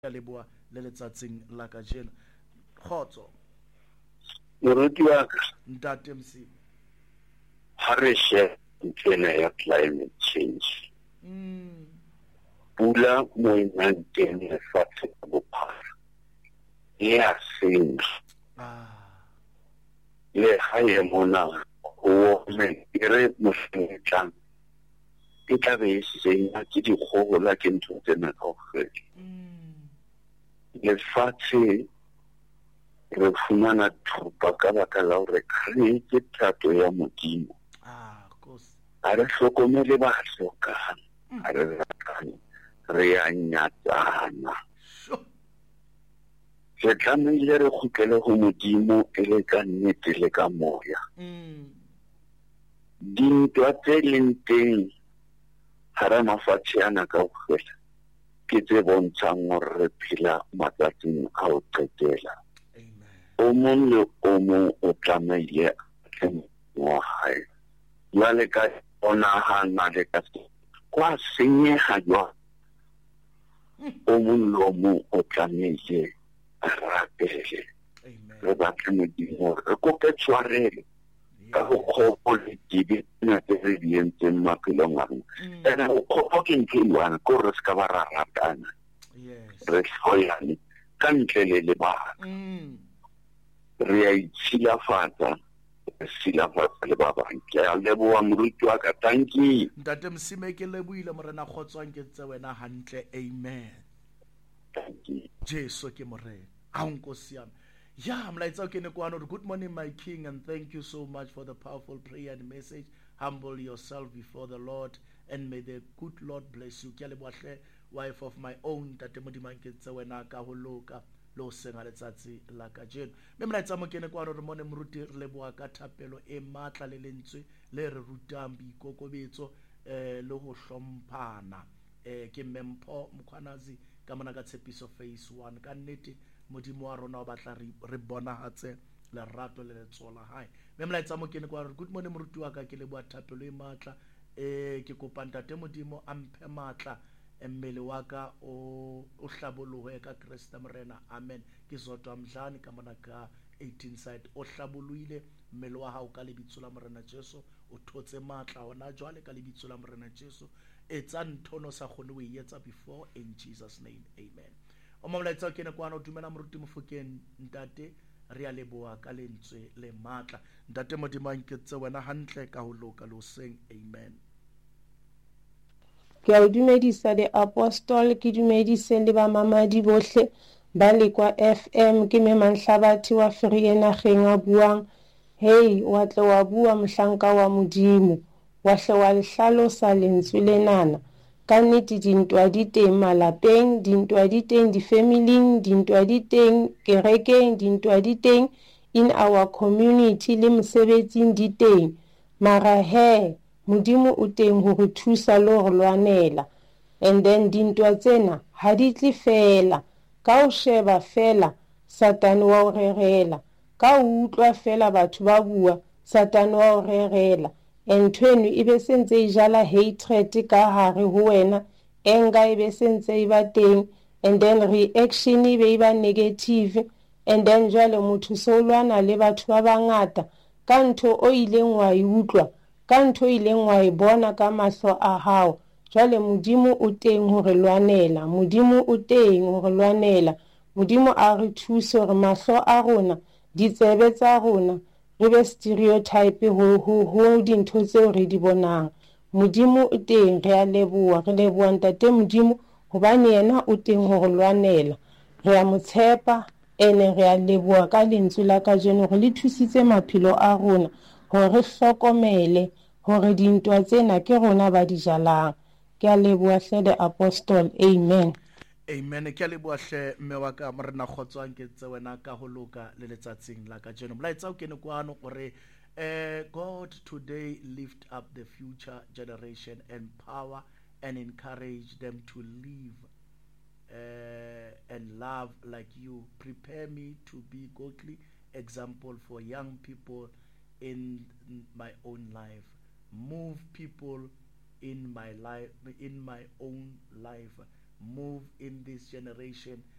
ka leboa le letsatsing la kajeno. Kgotso Moruti wa ka, ntate Msimo. ha re share nthwena ya climate change. Pula mo e nang teng lefatshe ka bophara e a senya. Le hae mona ho me ire mohleng tlang e tla be e senya ke dikgohola ke ntho tsena kaofela. Lefatshe re fumana thupa ka baka la hore re ke thato ya Modimo. Ha re hlokomele ba hlokang, ha re ratane, re a nyatsana. Re tlamehile re kgutlele ho Modimo e le ka nnete le ka moya. Dintwa tse leng teng hara mafatshe ana kaofela ke tse bontshang hore re phela matsatsing a ho qetela. O mong le o mong o tlamehile wa hae. Jwale ka bonahana le ka kwa senyeha jwang. O mong le o mong o tlamehile a rapele. Re batle Modimo re kope tshwarelo ka ho kgopo le dibe na tse re di entseng maphelong a rona. Ene ho kgopo ke ntho e one ko re ska ba ra ratana. Re hloyane ka ntle le lebaka. Re a itshilafatsa le ba bang. Ke a leboha moruti wa ka, thank you. Ntate Msime ke lebohile morena Kgotsong ke tse wena hantle. Amen. Thank you. Jesu ke morena. Ha nkosi yami. Yeah, mlaitsa ke ne kwano. Good morning my king, and thank you so much for the powerful prayer and message. Humble yourself before the Lord and may the good Lord bless you. Ke a leboha hle wife of my own Tate Modimo ke tse wena ka ho loka lo senga letsatsi la kajeno. Me mlaitsa mo kene kwa re mone moruti re leboha ka thapelo e matla le lentswe le re rutang boikokobetso le ho hlomphana. Ke Mempho Mkhwanazi ka mona ka Tshepiso phase 1 ka nnete Modimo wa rona o batla re bonahatse lerato le letsoho la hae. Me mlaitsa mo kene kwa re good morning moruti wa ka ke leboha thapelo e matla ke kopa Ntate Modimo a mphe matla mmele wa ka o hlabolohe ka Kriste morena. Amen. Ke Zotwa Mdlane ka mona ka 18 side o hlaboloile mmele wa hao ka lebitso la morena Jesu, o thotse matla hona jwale ka lebitso la morena Jesu. Etsa ntho no sa khone o etsa before in Jesus name. Amen. O mamolaetsa ke ne kwa no dumela moruti Mofokeng ntate re a leboha ka lentswe le matla. Ntate Modimo a nketse wena hantle ka ho loka lo seng. Amen. Ke a dumedisa le apostol, ke dumedise le ba mamadi bohle ba le kwa FM. Ke me Manhlabathi wa Vereeniging a buang. Hey, wa tle wa bua mohlanka wa Modimo, wa hle wa le hlalosa lentswe lenana. Ka nnete dintwa di teng malapeng, dintwa di teng di-familing, dintwa di teng kerekeng, dintwa di teng in our community le mosebetsing di teng. Mara he Modimo o teng ho re thusa le ho re lwanela. And then dintwa tsena ha di tle fela ka o sheba fela Satane wa o rerela, ka o utlwa fela batho ba bua Satane wa o rerela. Ntwenu e be sentse e jala hatred ka hare ho wena, anger e be sentse e ba teng, and then reaction e be e ba negative, and then jwale motho so lwana le batho ba bangata ka ntho o ileng wa e utlwa, ka ntho o ileng wa e bona ka mahlo a hao. Jwale Modimo o teng ho re lwanela, Modimo o teng ho re lwanela. Modimo a re thuse hore mahlo a rona, ditsebe tsa rona re be stereotype ho dintho tseo re di bonang. Modimo o teng, re a leboha, re leboha Ntate Modimo hobane yena o teng ho re lwanela. Re a mo tshepa ene re a leboha ka lentswe la kajeno re le thusitse maphelo a rona hore re hlokomele hore dintwa tsena ke rona ba di jalang. Ke a leboha hle the apostol. Amen. Amen. Ke a leboha hle mme wa ka morena Kgotsong ke tse wena ka ho loka le letsatsing la kajeno. Molaetsa o kene kwano gore God today lift up the future generation, empower and encourage them to live and love like you. Prepare me to be godly example for young people in my own life. Move people in my life, in my own life. move in this generation